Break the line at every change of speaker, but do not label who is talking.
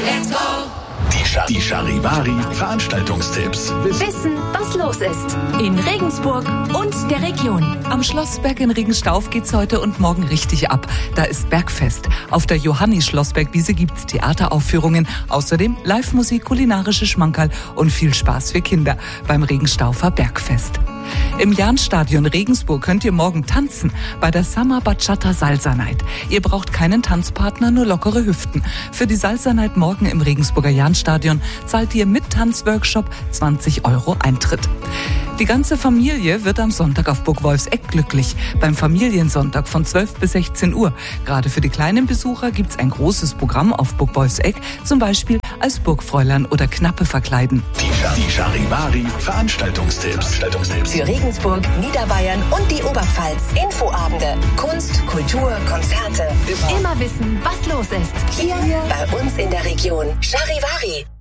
Let's go!
Die Charivari Veranstaltungstipps.
Wissen, was los ist. In Regensburg und der Region.
Am Schlossberg in Regenstauf geht's heute und morgen richtig ab. Da ist Bergfest. Auf der Johanni-Schlossberg-Wiese gibt's Theateraufführungen. Außerdem Live-Musik, kulinarische Schmankerl und viel Spaß für Kinder beim Regenstaufer Bergfest. Im Jahnstadion Regensburg könnt ihr morgen tanzen bei der Summer Bachata Salsa Night. Ihr braucht keinen Tanzpartner, nur lockere Hüften. Für die Salsa Night morgen im Regensburger Jahnstadion zahlt ihr mit Tanzworkshop 20 € Eintritt. Die ganze Familie wird am Sonntag auf Burg Wolfseck glücklich. Beim Familiensonntag von 12 bis 16 Uhr. Gerade für die kleinen Besucher gibt's ein großes Programm auf Burg Wolfseck, zum Beispiel als Burgfräulein oder Knappe verkleiden.
Die Charivari Veranstaltungstipps.
Für Regensburg, Niederbayern und die Oberpfalz. Infoabende, Kunst, Kultur, Konzerte. Immer wissen, was los ist. Hier bei uns in der Region. Charivari.